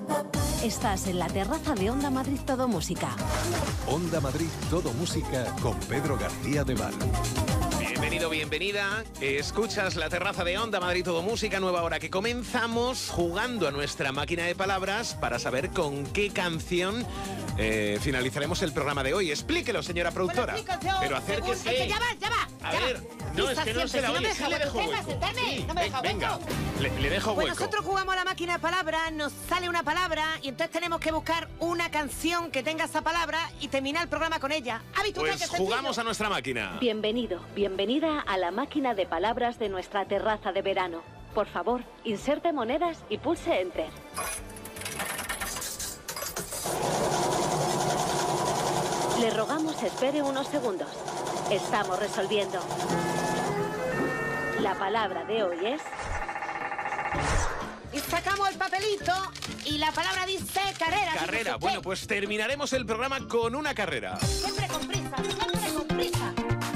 Estás en la terraza de Onda Madrid Todo Música. Onda Madrid Todo Música con Pedro García de Val. Bienvenido, bienvenida. Escuchas la terraza de Onda Madrid Todo Música, nueva hora que comenzamos jugando a nuestra máquina de palabras para saber con qué canción finalizaremos el programa de hoy. Explíquelo, señora productora. Pero acérquese. Es que ya va. A ver, no, es que no se la oye, sí le dejo hueco. Sí, no me deja venga, le dejo Pues hueco. nosotros jugamos a la máquina de palabras, nos sale una palabra y entonces tenemos que buscar una canción que tenga esa palabra y terminar el programa con ella. ¿Ha visto usted Pues qué sencillo? jugamos a nuestra máquina. Bienvenido, bienvenida a la máquina de palabras de nuestra terraza de verano. Por favor, inserte monedas y pulse Enter. Le rogamos espere unos segundos. Estamos resolviendo. La palabra de hoy es... Y sacamos el papelito y la palabra dice carrera. Carrera. Bueno, pues terminaremos el programa con una carrera. Siempre con prisa, siempre con prisa.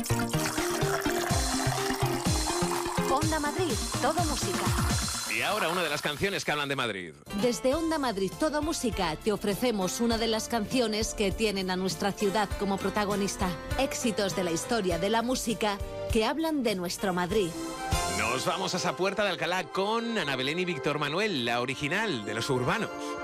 Onda Madrid Todo Música. Y ahora una de las canciones que hablan de Madrid. Desde Onda Madrid Todo Música te ofrecemos una de las canciones que tienen a nuestra ciudad como protagonista. Éxitos de la historia de la música que hablan de nuestro Madrid. Nos vamos a esa Puerta de Alcalá con Ana Belén y Víctor Manuel, la original de Los Urbanos.